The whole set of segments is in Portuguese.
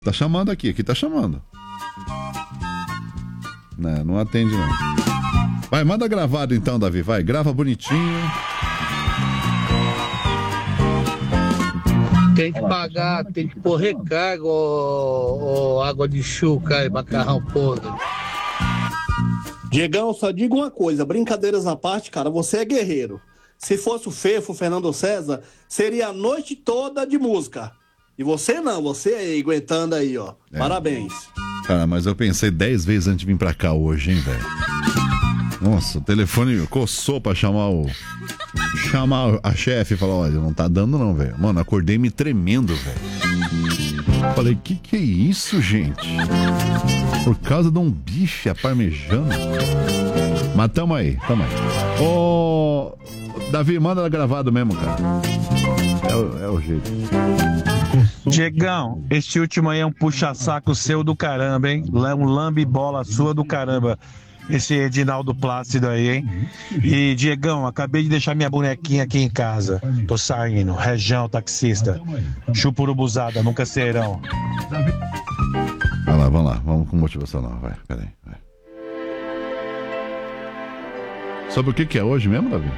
Tá chamando aqui tá chamando. Não atende não. Vai, manda gravado então, Davi, vai, grava bonitinho. Tem que pagar, tem que pôr recarga ou água de chuca e macarrão podre. Diegão, só digo uma coisa, brincadeiras à parte, cara, você é guerreiro. Se fosse o Fefo, o Fernando César, seria a noite toda de música. E você não, você aí, aguentando aí, ó. Parabéns. Cara, mas eu pensei 10 vezes antes de vir pra cá hoje, hein, velho. Nossa, o telefone coçou pra chamar a chefe e falar, olha, não tá dando não, velho. Mano, acordei me tremendo, velho. Falei, que é isso, gente? Por causa de um bife à parmejana? Mas tamo aí. Ô, Davi, manda ela gravado mesmo, cara. É o jeito. Diegão, este último aí é um puxa-saco seu do caramba, hein? Um lambe-bola sua do caramba. Esse Edinaldo Plácido aí, hein? E, Diegão, acabei de deixar minha bonequinha aqui em casa. Tô saindo. Região, taxista. Chupurubuzada, nunca serão. Vamos lá. Vamos com motivacional. Vai, peraí. Vai. Sobre o que é hoje mesmo, Davi?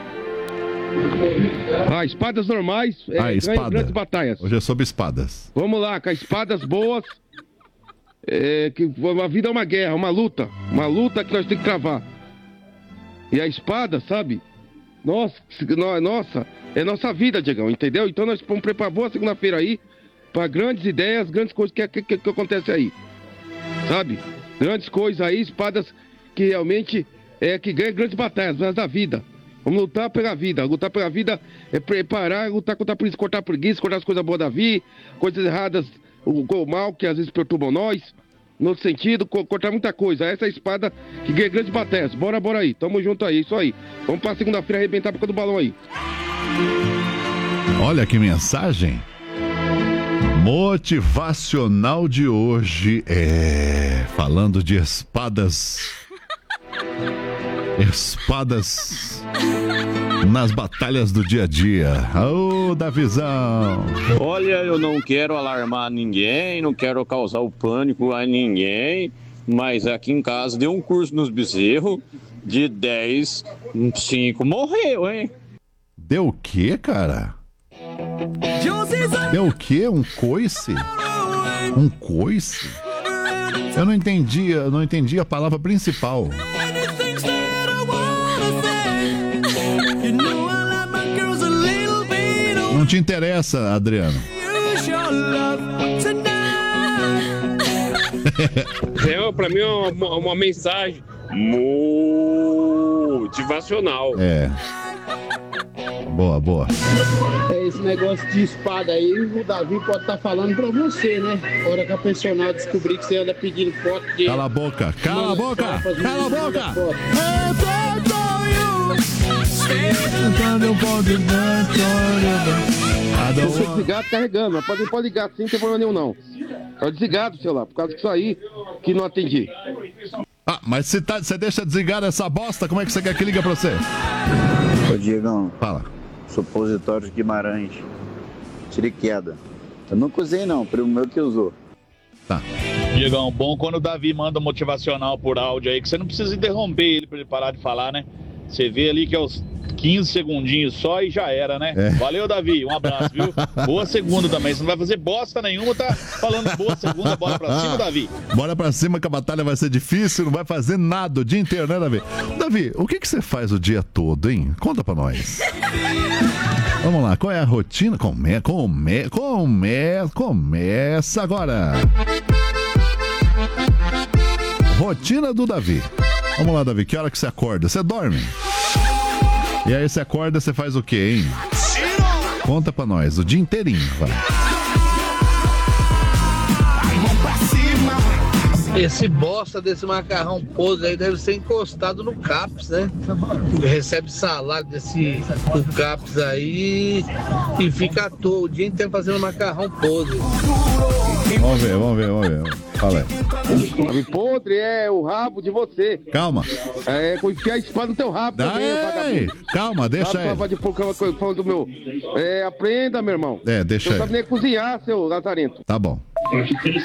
Espadas normais, espada. Grandes batalhas. Hoje é sobre espadas. Vamos lá, com espadas boas. Que a vida é uma guerra, uma luta que nós temos que travar. E a espada, sabe? Nossa, é nossa vida, Diegão, entendeu? Então nós vamos preparar boa segunda-feira aí para grandes ideias, grandes coisas que acontecem aí, sabe? Grandes coisas aí, espadas que realmente que ganham grandes batalhas da vida. Vamos lutar pela vida. Lutar pela vida é preparar, lutar contra a preguiça, cortar as coisas boas da vida, coisas erradas, o mal que às vezes perturbam nós. No outro sentido, cortar muita coisa. Essa é a espada que ganha grandes batalhas. Bora aí. Tamo junto aí, isso aí. Vamos pra segunda-feira arrebentar a boca do balão aí. Olha que mensagem motivacional de hoje. Falando de espadas nas batalhas do dia a dia. Ô, Davizão! Olha, eu não quero alarmar ninguém, não quero causar o pânico a ninguém, mas aqui em casa deu um curso nos bezerros, de 10, 5 morreu, hein? Deu o quê, cara? Deu o quê? Um coice? Um coice? Eu não entendi a palavra principal. Não te interessa, Adriano? Pra mim é uma mensagem motivacional. Boa. Esse negócio de espada aí, o Davi pode estar falando pra você, né? A hora que a personal descobrir que você anda pedindo foto de... Cala a boca! Se você desligar, tá carregando, mas pode ligar sim, não tem problema nenhum não. Tá desligado o celular, por causa disso aí que não atendi. Mas você deixa desligado essa bosta, como é que você quer que liga pra você? Ô Diegão, fala. Supositório de Guimarães, tire queda. Eu nunca usei não, primo meu que usou. Tá. Diegão, bom quando o Davi manda motivacional por áudio aí, que você não precisa interromper ele pra ele parar de falar, né? Você vê ali que é os 15 segundinhos só e já era, né? Valeu, Davi, um abraço, viu? Boa segunda também, você não vai fazer bosta nenhuma, tá falando boa segunda, bora pra cima, Davi. Bora pra cima que a batalha vai ser difícil, não vai fazer nada o dia inteiro, né, Davi? Davi, o que você faz o dia todo, hein? Conta pra nós. Vamos lá, qual é a rotina? Começa agora. Rotina do Davi. Vamos lá, Davi, que hora que você acorda? Você dorme? E aí você acorda, você faz o quê, hein? Conta pra nós, o dia inteirinho, vai. Esse bosta desse macarrão podre aí deve ser encostado no CAPS, né? Recebe salário do CAPS aí e fica à toa o dia inteiro fazendo macarrão podre. Vamos ver. Fala aí. Nome podre é o rabo de você. Calma. É, com enfiar a espada no teu rabo também, vagabundo. Calma, deixa aí. Falando do meu. Aprenda, meu irmão. Deixa aí. Você aí. não sabe nem cozinhar, seu lazarento. Tá bom.